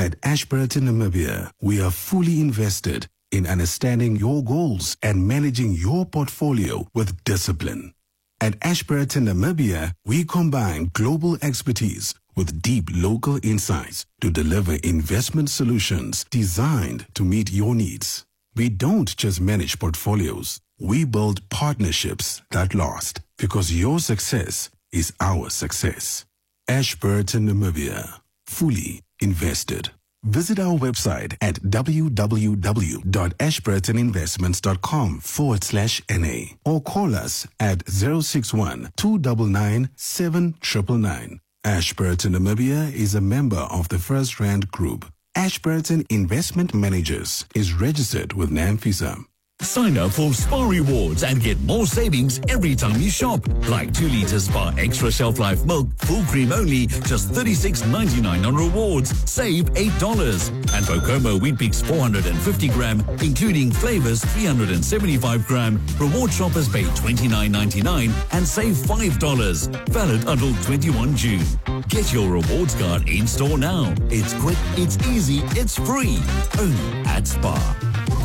At Ashburton Namibia, we are fully invested in understanding your goals and managing your portfolio with discipline. At Ashburton Namibia, we combine global expertise with deep local insights to deliver investment solutions designed to meet your needs. We don't just manage portfolios, we build partnerships that last, because your success is our success. Ashburton Namibia, fully invested. Visit our website at www.ashburtoninvestments.com/NA or call us at 061 299 7999. Ashburton Namibia is a member of the First Rand Group. Ashburton Investment Managers is registered with NAMFISA. Sign up for Spar Rewards and get more savings every time you shop. Like 2 liters Spar Extra Shelf Life Milk, full cream only, just $36.99 on rewards. Save $8. And Bocomo Wheat-Bix 450 gram, including flavors 375 gram. Reward shoppers pay $29.99 and save $5. Valid until 21 June. Get your rewards card in store now. It's quick, it's easy, it's free. Only at Spar.